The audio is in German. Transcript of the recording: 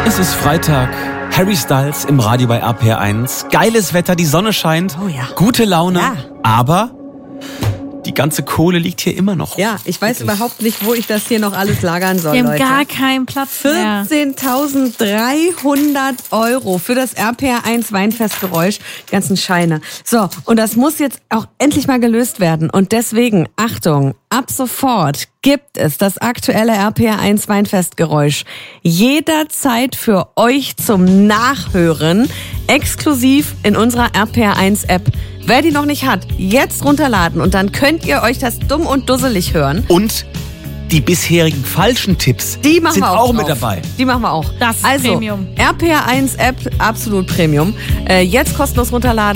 Es ist Freitag. Harry Styles im Radio bei RPR1. Geiles Wetter, die Sonne scheint. Oh ja. Gute Laune. Ja. Aber die ganze Kohle liegt hier immer noch. Ja, ich weiß überhaupt nicht, wo ich das hier noch alles lagern soll, Wir haben Leute. gar keinen Platz mehr. 14.300 € für das RPR1 Weinfestgeräusch. Die ganzen Scheine. So, und das muss jetzt auch endlich mal gelöst werden. Und deswegen, Achtung, ab sofort gibt es das aktuelle RPR1 Weinfestgeräusch jederzeit für euch zum Nachhören, exklusiv in unserer RPR1 App. Wer die noch nicht hat, jetzt runterladen und dann könnt ihr euch das dumm und dusselig hören. Und die bisherigen falschen Tipps Die machen sind wir auch drauf. mit dabei. Die machen wir auch. Das ist also, Premium. RPR1 App, absolut Premium. Jetzt kostenlos runterladen.